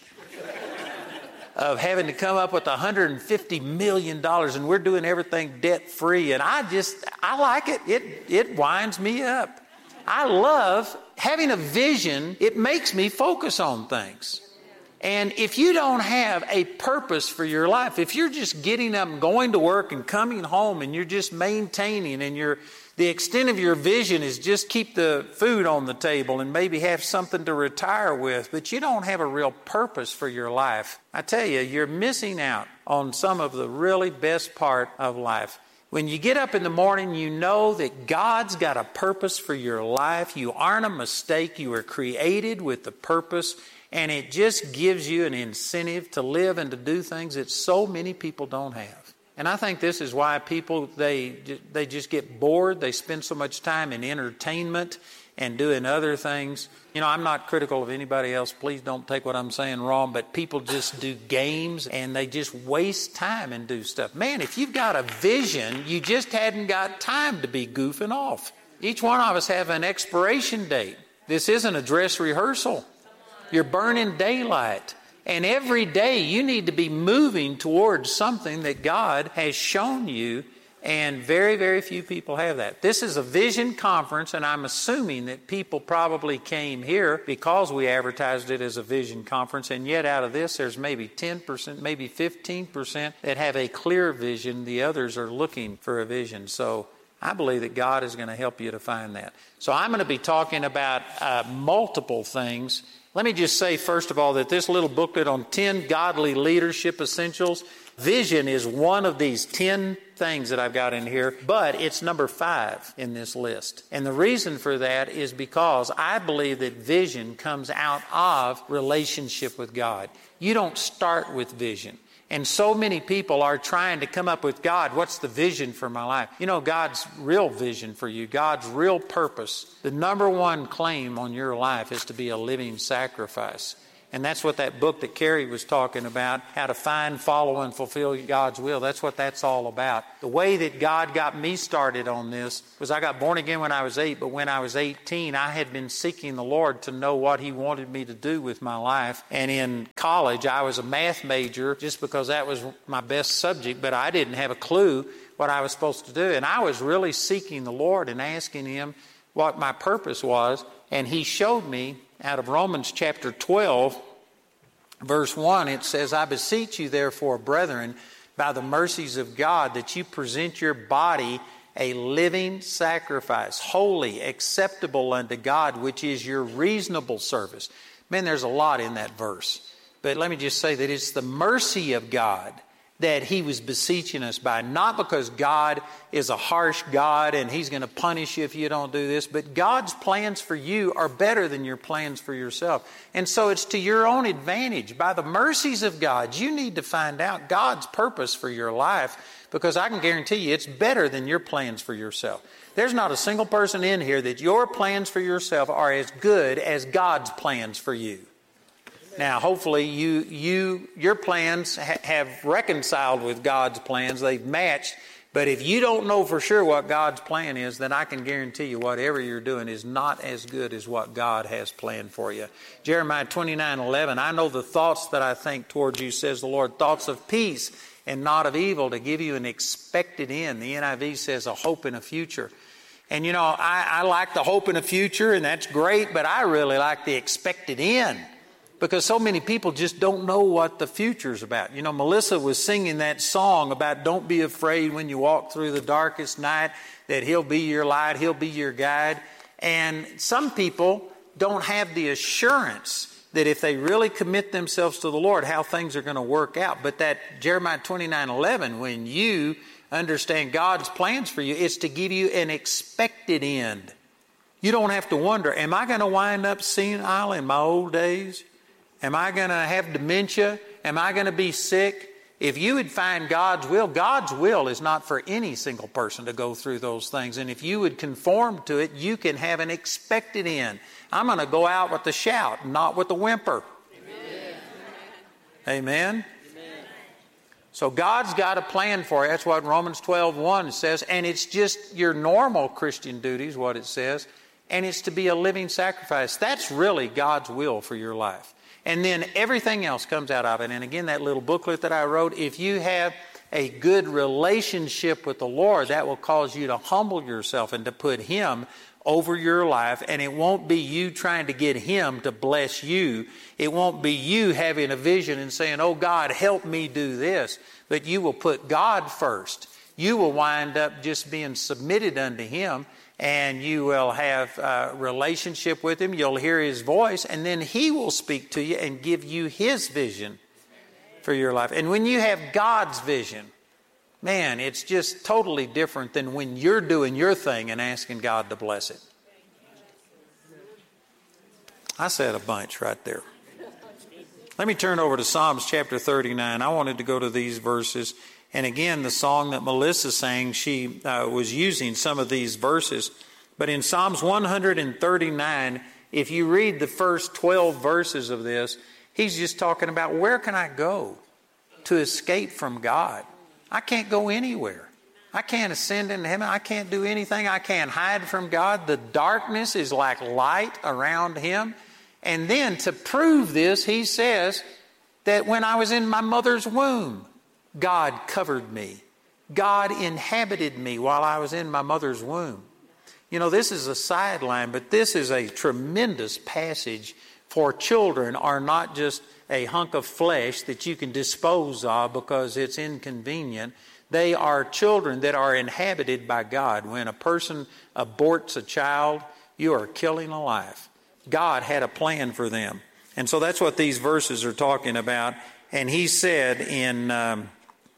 of having to come up with one hundred fifty million dollars, and we're doing everything debt-free. And I just, I like it. It it winds me up. I love having a vision. It makes me focus on things. And if you don't have a purpose for your life, if you're just getting up and going to work and coming home and you're just maintaining, and you're, the extent of your vision is just keep the food on the table and maybe have something to retire with, but you don't have a real purpose for your life, I tell you, you're missing out on some of the really best part of life. When you get up in the morning, you know that God's got a purpose for your life. You aren't a mistake. You were created with the purpose, and it just gives you an incentive to live and to do things that so many people don't have. And I think this is why people, they they just get bored. They spend so much time in entertainment and doing other things. You know, I'm not critical of anybody else. Please don't take what I'm saying wrong. But people just do games and they just waste time and do stuff. Man, if you've got a vision, you just hadn't got time to be goofing off. Each one of us have an expiration date. This isn't a dress rehearsal. You're burning daylight. And every day you need to be moving towards something that God has shown you. And very, very few people have that. This is a vision conference, and I'm assuming that people probably came here because we advertised it as a vision conference, and yet out of this there's maybe ten percent, maybe fifteen percent that have a clear vision. The others are looking for a vision. So I believe that God is going to help you to find that. So I'm going to be talking about uh, multiple things. Let me just say, first of all, that this little booklet on ten godly leadership essentials, vision is one of these ten things that I've got in here, but it's number five in this list. And the reason for that is because I believe that vision comes out of relationship with God. You don't start with vision. And so many people are trying to come up with, God, what's the vision for my life? You know, God's real vision for you, God's real purpose, the number one claim on your life is to be a living sacrifice. And that's what that book that Carrie was talking about, how to find, follow, and fulfill God's will. That's what that's all about. The way that God got me started on this was I got born again when I was eight, but when I was eighteen, I had been seeking the Lord to know what He wanted me to do with my life. And in college, I was a math major just because that was my best subject, but I didn't have a clue what I was supposed to do. And I was really seeking the Lord and asking Him what my purpose was. And He showed me out of Romans chapter twelve, verse one, it says, I beseech you therefore, brethren, by the mercies of God, that you present your body a living sacrifice, holy, acceptable unto God, which is your reasonable service. Man, there's a lot in that verse. But let me just say that it's the mercy of God that he was beseeching us by. Not because God is a harsh God and he's going to punish you if you don't do this, but God's plans for you are better than your plans for yourself. And so it's to your own advantage. By the mercies of God, you need to find out God's purpose for your life, because I can guarantee you it's better than your plans for yourself. There's not a single person in here that your plans for yourself are as good as God's plans for you. Now, hopefully, you, you, your plans ha- have reconciled with God's plans. They've matched. But if you don't know for sure what God's plan is, then I can guarantee you whatever you're doing is not as good as what God has planned for you. Jeremiah twenty-nine eleven, I know the thoughts that I think towards you, says the Lord, thoughts of peace and not of evil, to give you an expected end. The N I V says a hope in a future. And, you know, I, I like the hope in a future, and that's great, but I really like the expected end. Because so many people just don't know what the future's about. You know, Melissa was singing that song about don't be afraid when you walk through the darkest night, that He'll be your light, He'll be your guide. And some people don't have the assurance that if they really commit themselves to the Lord, how things are going to work out. But that Jeremiah twenty-nine eleven, when you understand God's plans for you, it's to give you an expected end. You don't have to wonder, am I going to wind up senile in my old days? Am I going to have dementia? Am I going to be sick? If you would find God's will, God's will is not for any single person to go through those things. And if you would conform to it, you can have an expected end. I'm going to go out with a shout, not with a whimper. Amen. Amen. Amen. So God's got a plan for you. That's what Romans twelve one says. And it's just your normal Christian duties, what it says. And it's to be a living sacrifice. That's really God's will for your life. And then everything else comes out of it. And again, that little booklet that I wrote, if you have a good relationship with the Lord, that will cause you to humble yourself and to put Him over your life. And it won't be you trying to get Him to bless you. It won't be you having a vision and saying, oh God, help me do this. But you will put God first. You will wind up just being submitted unto Him. And you will have a relationship with Him. You'll hear His voice. And then He will speak to you and give you His vision for your life. And when you have God's vision, man, it's just totally different than when you're doing your thing and asking God to bless it. I said a bunch right there. Let me turn over to Psalms chapter thirty-nine. I wanted to go to these verses. And again, the song that Melissa sang, she uh, was using some of these verses. But in Psalms one thirty-nine, if you read the first twelve verses of this, he's just talking about, where can I go to escape from God? I can't go anywhere. I can't ascend into heaven. I can't do anything. I can't hide from God. The darkness is like light around Him. And then to prove this, he says that when I was in my mother's womb, God covered me. God inhabited me while I was in my mother's womb. You know, this is a sideline, but this is a tremendous passage, for children are not just a hunk of flesh that you can dispose of because it's inconvenient. They are children that are inhabited by God. When a person aborts a child, you are killing a life. God had a plan for them. And so that's what these verses are talking about. And he said in Um,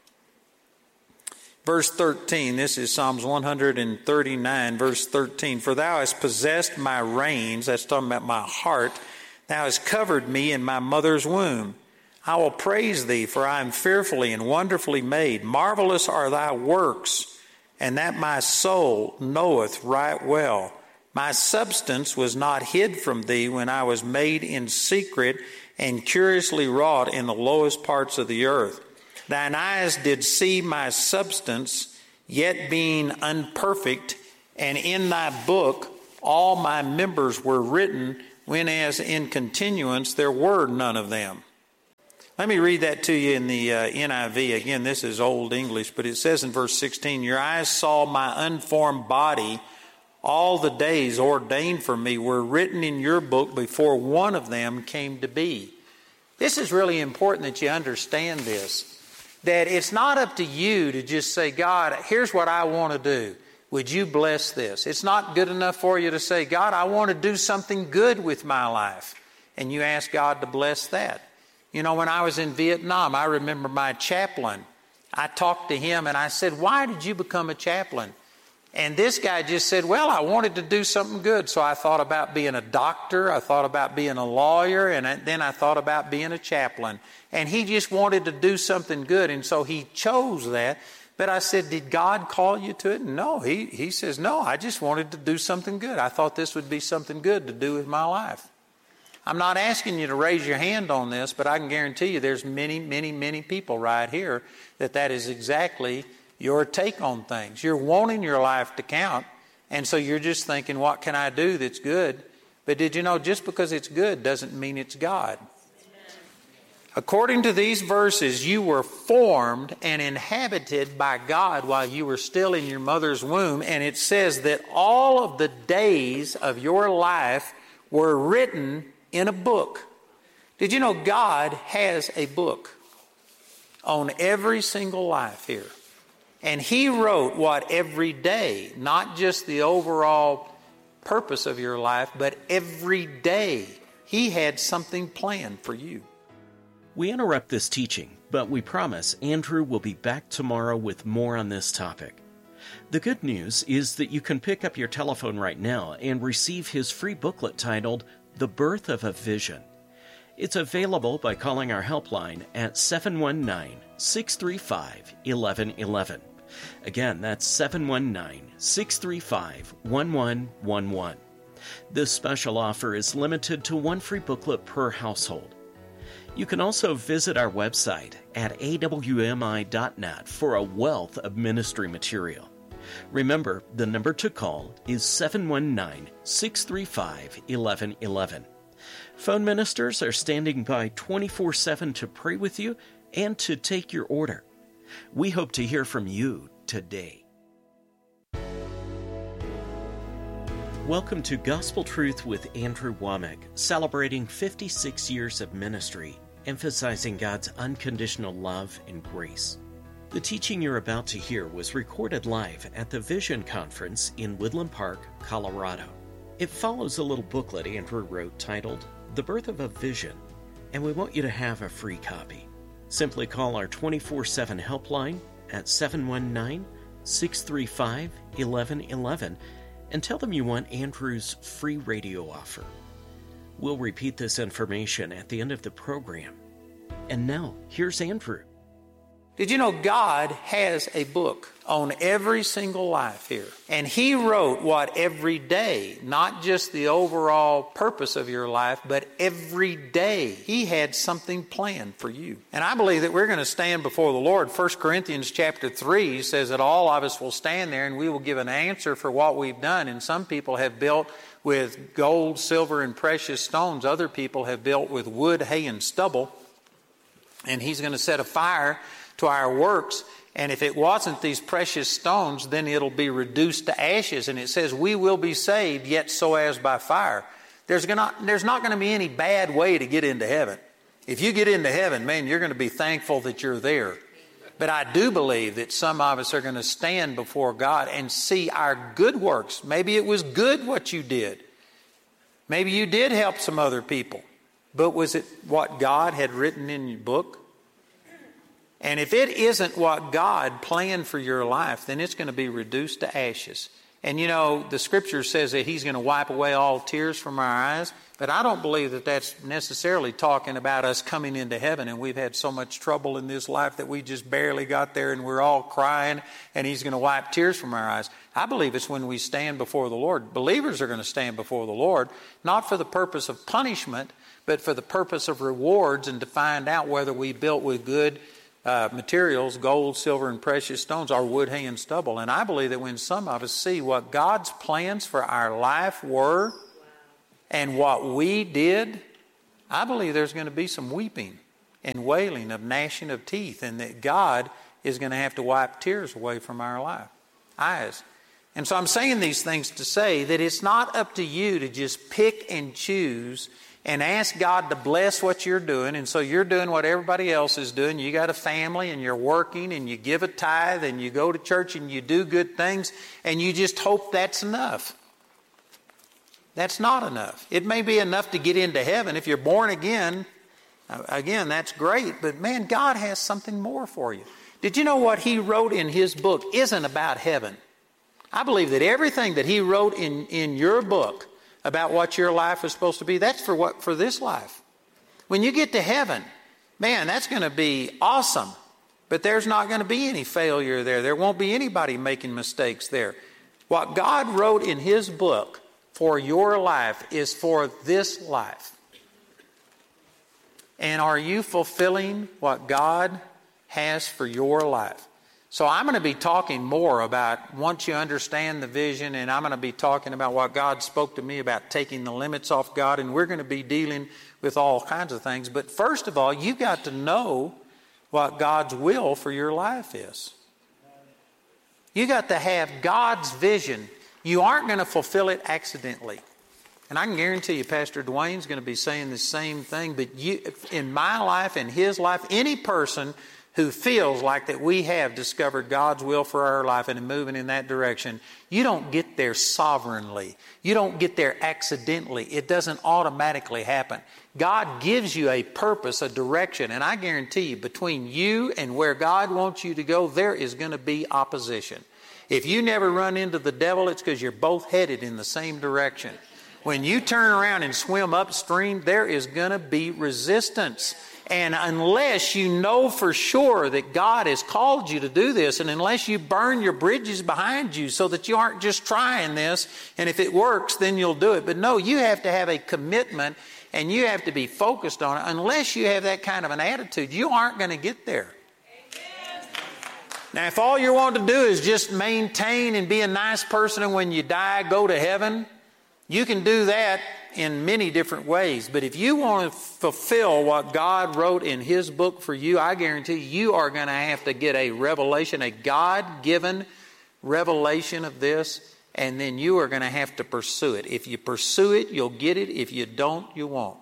Verse thirteen, this is Psalms one thirty-nine, verse thirteen. For thou hast possessed my reins, that's talking about my heart. Thou hast covered me in my mother's womb. I will praise thee, for I am fearfully and wonderfully made. Marvelous are thy works, and that my soul knoweth right well. My substance was not hid from thee when I was made in secret and curiously wrought in the lowest parts of the earth. Thine eyes did see my substance, yet being unperfect, and in thy book all my members were written, when as in continuance there were none of them. Let me read that to you in the uh, N I V. Again, this is Old English, but it says in verse sixteen, your eyes saw my unformed body. All the days ordained for me were written in your book before one of them came to be. This is really important that you understand this. That it's not up to you to just say, God, here's what I want to do. Would you bless this? It's not good enough for you to say, God, I want to do something good with my life. And you ask God to bless that. You know, when I was in Vietnam, I remember my chaplain I talked to him and I said, why did you become a chaplain? And this guy just said, well, I wanted to do something good. So I thought about being a doctor. I thought about being a lawyer. And then I thought about being a chaplain. And he just wanted to do something good. And so he chose that. But I said, did God call you to it? No, he, he says, no, I just wanted to do something good. I thought this would be something good to do with my life. I'm not asking you to raise your hand on this, but I can guarantee you there's many, many, many people right here that that is exactly your take on things. You're wanting your life to count, and so you're just thinking, what can I do that's good? But did you know just because it's good doesn't mean it's God? According to these verses, you were formed and inhabited by God while you were still in your mother's womb, and it says that all of the days of your life were written in a book. Did you know God has a book on every single life here? And He wrote what every day, not just the overall purpose of your life, but every day He had something planned for you. We interrupt this teaching, but we promise Andrew will be back tomorrow with more on this topic. The good news is that you can pick up your telephone right now and receive his free booklet titled The Birth of a Vision. It's available by calling our helpline at seven one nine, six three five, one one one one. Again, that's seven one nine, six three five, one one one one. This special offer is limited to one free booklet per household. You can also visit our website at a w m i dot net for a wealth of ministry material. Remember, the number to call is seven one nine, six three five, one one one one. Phone ministers are standing by twenty-four seven to pray with you and to take your order. We hope to hear from you today. Welcome to Gospel Truth with Andrew Womack, celebrating fifty-six years of ministry, emphasizing God's unconditional love and grace. The teaching you're about to hear was recorded live at the Vision Conference in Woodland Park, Colorado. It follows a little booklet Andrew wrote titled The Birth of a Vision, and we want you to have a free copy. Simply call our twenty-four seven helpline at seven one nine, six three five, one one one one and tell them you want Andrew's free radio offer. We'll repeat this information at the end of the program. And now, here's Andrew. Did you know God has a book on every single life here? And He wrote what every day, not just the overall purpose of your life, but every day He had something planned for you. And I believe that we're going to stand before the Lord. First Corinthians chapter three says that all of us will stand there and we will give an answer for what we've done. And some people have built with gold, silver, and precious stones. Other people have built with wood, hay, and stubble. And He's going to set a fire to our works, and if it wasn't these precious stones, then it'll be reduced to ashes. And it says we will be saved, yet so as by fire. There's gonna, there's not going to be any bad way to get into heaven. If you get into heaven, man, you're going to be thankful that you're there. But I do believe that some of us are going to stand before God and see our good works. Maybe it was good what you did. Maybe you did help some other people. But was it what God had written in your book? And if it isn't what God planned for your life, then it's going to be reduced to ashes. And you know, the Scripture says that He's going to wipe away all tears from our eyes. But I don't believe that that's necessarily talking about us coming into heaven and we've had so much trouble in this life that we just barely got there and we're all crying and He's going to wipe tears from our eyes. I believe it's when we stand before the Lord. Believers are going to stand before the Lord, not for the purpose of punishment, but for the purpose of rewards and to find out whether we built with good Uh, materials, gold, silver, and precious stones, or wood, hay, and stubble. And I believe that when some of us see what God's plans for our life were and what we did, I believe there's going to be some weeping and wailing of gnashing of teeth, and that God is going to have to wipe tears away from our life, eyes. And so I'm saying these things to say that it's not up to you to just pick and choose and ask God to bless what you're doing. And so you're doing what everybody else is doing. You got a family and you're working and you give a tithe and you go to church and you do good things and you just hope that's enough. That's not enough. It may be enough to get into heaven. If you're born again, again, that's great. But man, God has something more for you. Did you know what he wrote in his book isn't about heaven? I believe that everything that he wrote in, in your book about what your life is supposed to be, that's for what for this life. When you get to heaven, man, that's going to be awesome. But there's not going to be any failure there. There won't be anybody making mistakes there. What God wrote in his book for your life is for this life. And are you fulfilling what God has for your life? So I'm going to be talking more about once you understand the vision, and I'm going to be talking about what God spoke to me about taking the limits off God, and we're going to be dealing with all kinds of things. But first of all, you've got to know what God's will for your life is. You got to have God's vision. You aren't going to fulfill it accidentally. And I can guarantee you, Pastor Dwayne's going to be saying the same thing. But you, in my life, in his life, any person who feels like that we have discovered God's will for our life and are moving in that direction, you don't get there sovereignly. You don't get there accidentally. It doesn't automatically happen. God gives you a purpose, a direction, and I guarantee you, between you and where God wants you to go, there is going to be opposition. If you never run into the devil, it's because you're both headed in the same direction. When you turn around and swim upstream, there is going to be resistance. And unless you know for sure that God has called you to do this, and unless you burn your bridges behind you so that you aren't just trying this, and if it works, then you'll do it. But no, you have to have a commitment, and you have to be focused on it. Unless you have that kind of an attitude, you aren't going to get there. Amen. Now, if all you want to do is just maintain and be a nice person, and when you die, go to heaven, you can do that in many different ways. But if you want to fulfill what God wrote in his book for you, I guarantee you, you are going to have to get a revelation, a God-given revelation of this, and then you are going to have to pursue it. If you pursue it, you'll get it. If you don't, you won't.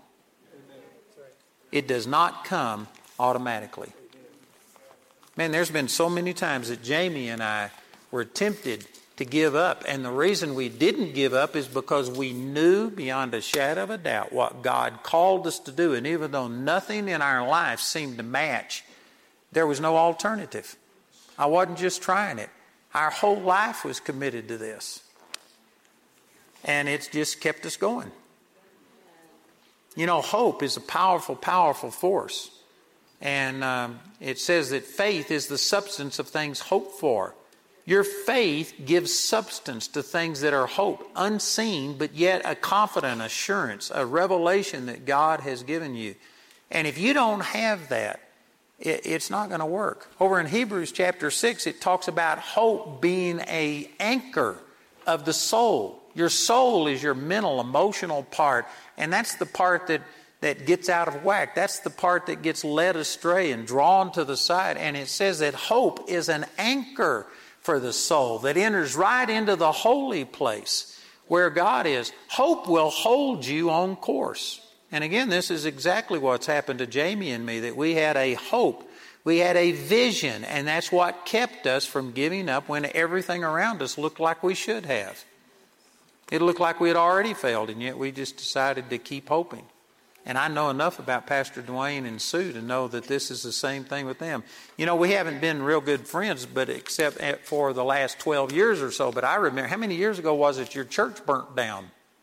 It does not come automatically. Man, there's been so many times that Jamie and I were tempted to give up. And the reason we didn't give up is because we knew beyond a shadow of a doubt what God called us to do. And even though nothing in our life seemed to match, there was no alternative. I wasn't just trying it. Our whole life was committed to this. And it's just kept us going. You know, hope is a powerful, powerful force. And um, it says that faith is the substance of things hoped for. Your faith gives substance to things that are hoped, unseen, but yet a confident assurance, a revelation that God has given you. And if you don't have that, it, it's not going to work. Over in Hebrews chapter six, it talks about hope being an anchor of the soul. Your soul is your mental, emotional part, and that's the part that, that gets out of whack. That's the part that gets led astray and drawn to the side. And it says that hope is an anchor for the soul that enters right into the holy place where God is. Hope will hold you on course. And again, this is exactly what's happened to Jamie and me, that we had a hope, we had a vision, and that's what kept us from giving up when everything around us looked like we should have. It looked like we had already failed, and yet we just decided to keep hoping. And I know enough about Pastor Dwayne and Sue to know that this is the same thing with them. You know, we haven't been real good friends, but except for the last twelve years or so. But I remember, how many years ago was it your church burnt down?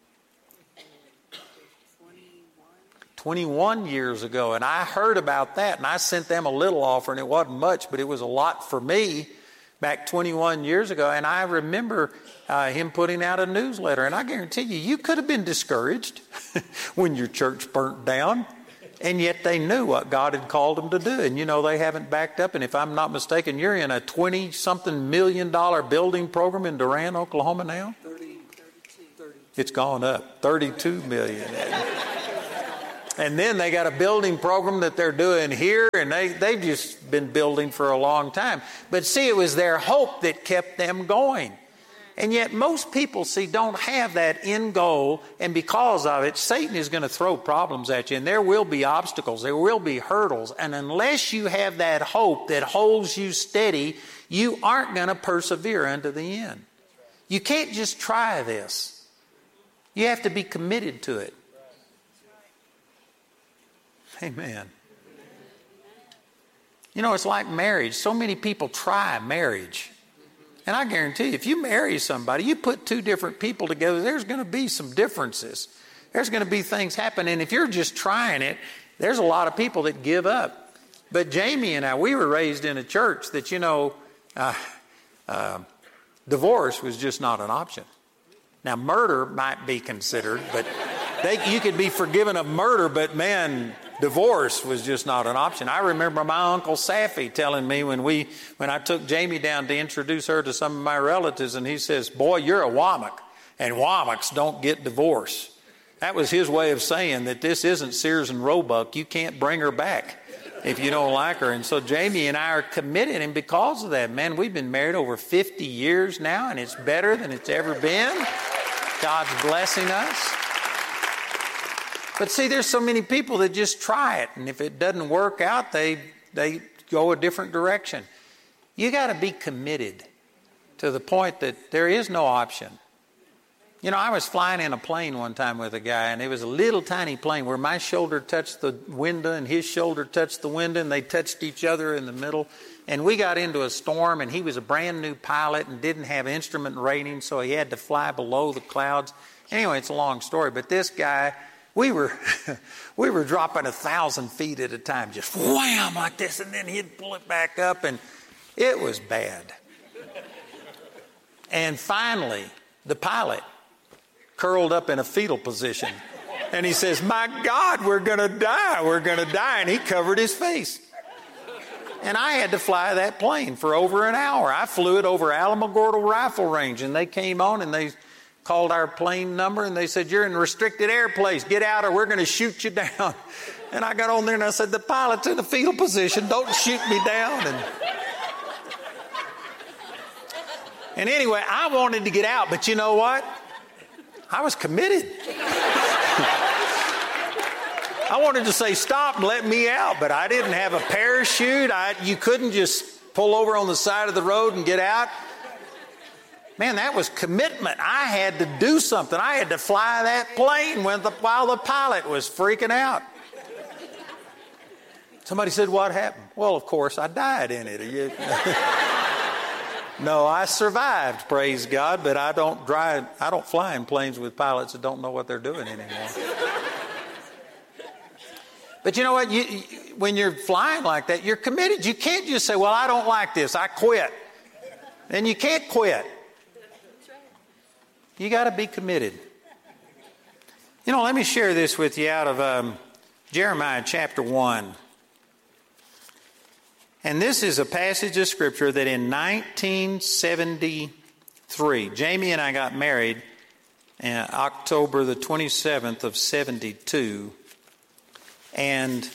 twenty-one years ago. And I heard about that, and I sent them a little offering. It wasn't much, but it was a lot for me back twenty-one years ago. And I remember uh, him putting out a newsletter. And I guarantee you, you could have been discouraged when your church burnt down. And yet they knew what God had called them to do. And you know, they haven't backed up. And if I'm not mistaken, you're in a twenty-something million dollar building program in Durant, Oklahoma now? thirty, thirty-two, thirty. It's gone up. thirty-two million. And then they got a building program that they're doing here, and they, they've just been building for a long time. But see, it was their hope that kept them going. And yet most people, see, don't have that end goal, and because of it, Satan is going to throw problems at you, and there will be obstacles, there will be hurdles, and unless you have that hope that holds you steady, you aren't going to persevere unto the end. You can't just try this. You have to be committed to it. Amen. You know, it's like marriage. So many people try marriage. And I guarantee you, if you marry somebody, you put two different people together, there's going to be some differences. There's going to be things happen. And if you're just trying it, there's a lot of people that give up. But Jamie and I, we were raised in a church that, you know, uh, uh, divorce was just not an option. Now, murder might be considered, but they, you could be forgiven of murder, but man, divorce was just not an option. I remember my Uncle Safi telling me when we, when I took Jamie down to introduce her to some of my relatives, and he says, boy, you're a Wommack, and Wommacks don't get divorced. That was his way of saying that this isn't Sears and Roebuck. You can't bring her back if you don't like her. And so Jamie and I are committed, and because of that, man, we've been married over fifty years now, and it's better than it's ever been. God's blessing us. But see, there's so many people that just try it, and if it doesn't work out, they they go a different direction. You got to be committed to the point that there is no option. You know, I was flying in a plane one time with a guy, and it was a little tiny plane where my shoulder touched the window and his shoulder touched the window, and they touched each other in the middle. And we got into a storm, and he was a brand new pilot and didn't have instrument rating, so he had to fly below the clouds. Anyway, it's a long story, but this guy, we were we were dropping a thousand feet at a time, just wham like this, and then he'd pull it back up, and it was bad. And finally, the pilot curled up in a fetal position, and he says, my God, we're going to die, we're going to die, and he covered his face. And I had to fly that plane for over an hour. I flew it over Alamogordo Rifle Range, and they came on and they called our plane number, and they said, you're in restricted airspace, get out or we're going to shoot you down. And I got on there and I said, the pilot's in a fetal position, don't shoot me down. And, and anyway, I wanted to get out, but you know what? I was committed. I wanted to say stop and let me out, but I didn't have a parachute. I, you couldn't just pull over on the side of the road and get out. Man, that was commitment. I had to do something. I had to fly that plane when the, while the pilot was freaking out. Somebody said, what happened? Well, of course, I died in it. No, I survived, praise God, but I don't drive, I don't fly in planes with pilots that don't know what they're doing anymore. But you know what? You, you, when you're flying like that, you're committed. You can't just say, well, I don't like this, I quit. And you can't quit. You got to be committed. You know, let me share this with you out of um, Jeremiah chapter one. And this is a passage of Scripture that in nineteen seventy-three, Jamie and I got married on October the twenty-seventh of seventy-two. And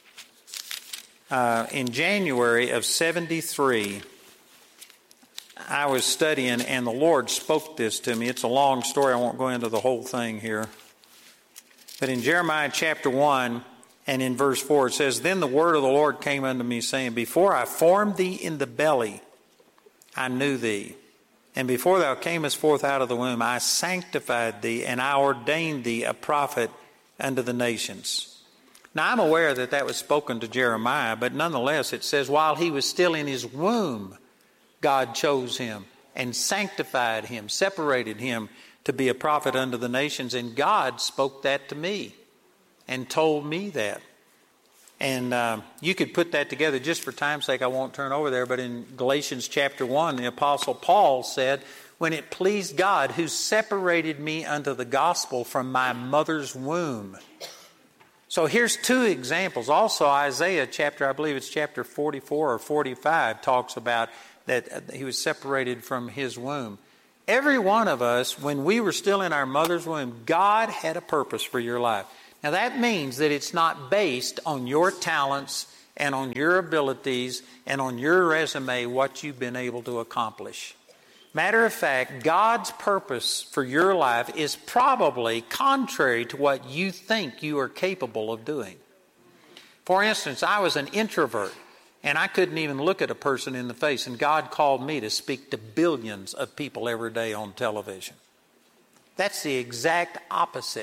uh, in January of seventy-three, I was studying and the Lord spoke this to me. It's a long story. I won't go into the whole thing here. But in Jeremiah chapter one, and in verse four, it says, then the word of the Lord came unto me, saying, before I formed thee in the belly, I knew thee. And before thou camest forth out of the womb, I sanctified thee, and I ordained thee a prophet unto the nations. Now, I'm aware that that was spoken to Jeremiah, but nonetheless, it says, while he was still in his womb, God chose him and sanctified him, separated him to be a prophet unto the nations. And God spoke that to me and told me that. And uh, you could put that together. Just for time's sake, I won't turn over there. But in Galatians chapter one, the Apostle Paul said, when it pleased God who separated me unto the gospel from my mother's womb. So here's two examples. Also, Isaiah chapter, I believe it's chapter forty-four or forty-five, talks about that he was separated from his womb. Every one of us, when we were still in our mother's womb, God had a purpose for your life. Now that means that it's not based on your talents and on your abilities and on your resume what you've been able to accomplish. Matter of fact, God's purpose for your life is probably contrary to what you think you are capable of doing. For instance, I was an introvert and I couldn't even look at a person in the face, and God called me to speak to billions of people every day on television. That's the exact opposite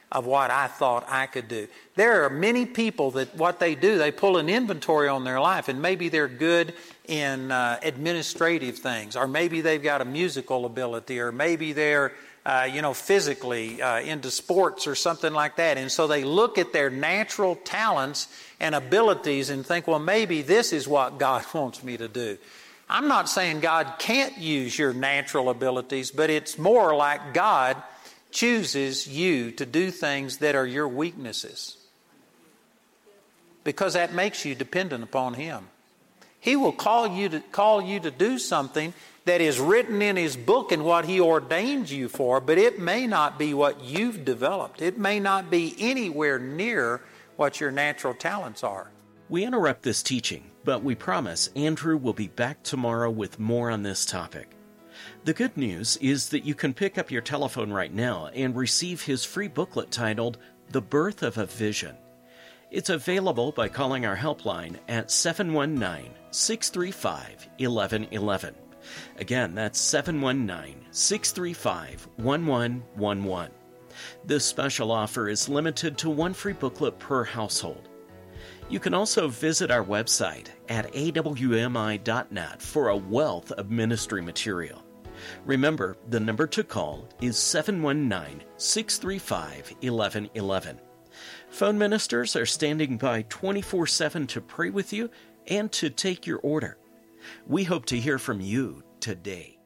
of what I thought I could do. There are many people that what they do, they pull an inventory on their life, and maybe they're good in uh, administrative things, or maybe they've got a musical ability, or maybe they're uh, you know, physically uh, into sports or something like that. And so they look at their natural talents and abilities and think, well, maybe this is what God wants me to do. I'm not saying God can't use your natural abilities, but it's more like God chooses you to do things that are your weaknesses, because that makes you dependent upon Him. He will call you to call you to do something that is written in His book and what He ordained you for, but it may not be what you've developed. It may not be anywhere near what your natural talents are. We interrupt this teaching, but we promise Andrew will be back tomorrow with more on this topic. The good news is that you can pick up your telephone right now and receive his free booklet titled The Birth of a Vision. It's available by calling our helpline at seven one nine, six three five, one one one one. Again, that's seven one nine, six three five, one one one one. This special offer is limited to one free booklet per household. You can also visit our website at a w m i dot net for a wealth of ministry material. Remember, the number to call is seven one nine, six three five, one one one one. Phone ministers are standing by twenty-four seven to pray with you and to take your order. We hope to hear from you today.